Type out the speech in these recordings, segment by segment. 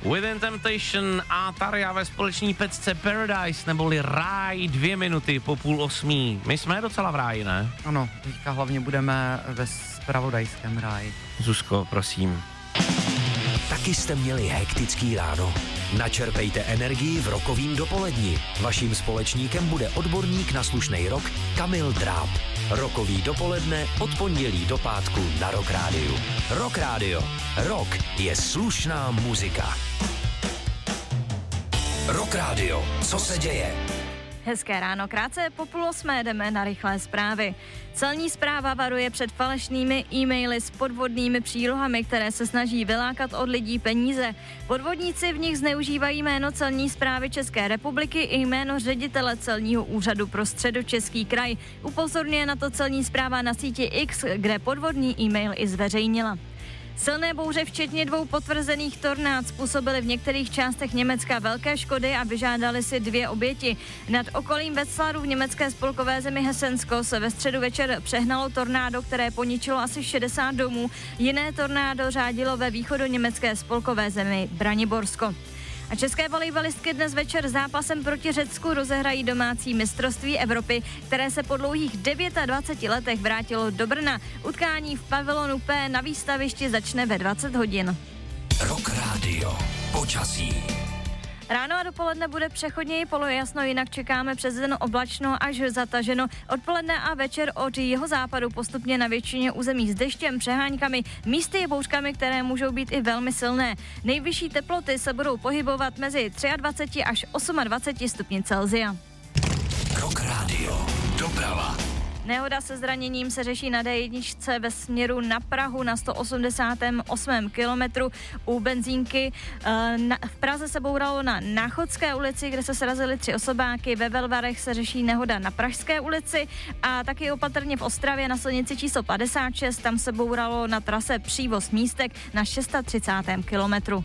Within Temptation a Tarja ve společní pecce Paradise, neboli Ráj, 2 minuty po 7:30. My jsme docela v ráji, ne? Ano, teďka hlavně budeme ve zpravodajském ráji. Zuzko, prosím. Taky jste měli hektický ráno? Načerpejte energii v rokovým dopoledni. Vaším společníkem bude odborník na slušnej rock Kamil Dráb. Rokový dopoledne od pondělí do pátku na Rock Rádiu. Rock Rádio. Rock je slušná muzika. Rock Rádio. Co se děje? Hezké ráno, krátce po 7:30 jdeme na rychlé zprávy. Celní správa varuje před falešnými e-maily s podvodnými přílohami, které se snaží vylákat od lidí peníze. Podvodníci v nich zneužívají jméno Celní správy České republiky i jméno ředitele Celního úřadu pro Středočeský kraj. Upozorňuje na to Celní správa na síti X, kde podvodný e-mail i zveřejnila. Silné bouře včetně 2 potvrzených tornád způsobily v některých částech Německa velké škody a vyžádali si 2 oběti. Nad okolím Wetzlaru v německé spolkové zemi Hesensko se ve středu večer přehnalo tornádo, které poničilo asi 60 domů. Jiné tornádo řádilo ve východoněmecké spolkové zemi Braniborsko. A české volejbalistky dnes večer zápasem proti Řecku rozehrají domácí mistrovství Evropy, které se po dlouhých 29 letech vrátilo do Brna. Utkání v pavilonu P na výstavišti začne ve 20 hodin. Rock Radio. Počasí. Ráno a dopoledne bude přechodněji polojasno, jinak čekáme přes den oblačno až zataženo. Odpoledne a večer od jihozápadu postupně na většině území s deštěm, přeháňkami, místy i bouřkami, které můžou být i velmi silné. Nejvyšší teploty se budou pohybovat mezi 23 až 28 stupni Celsia. Rock Radio. Doprava. Nehoda se zraněním se řeší na D1 ve směru na Prahu na 188. kilometru u benzínky. V Praze se bouralo na Náchodské ulici, kde se srazily 3 osobáky. Ve Velvarech se řeší nehoda na Pražské ulici a taky opatrně v Ostravě na silnici číslo 56. Tam se bouralo na trase Přívoz Místek na 630. kilometru.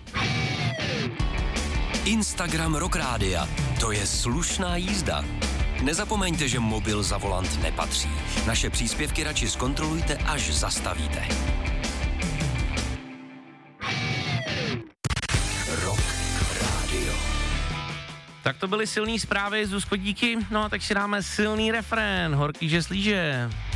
Instagram Rock Rádia. To je slušná jízda. Nezapomeňte, že mobil za volant nepatří. Naše příspěvky radši zkontrolujte, až zastavíte. Rock Radio. Tak to byly silný zprávy, Zuzko, díky. No a tak si dáme silný refrén, horký že slíže.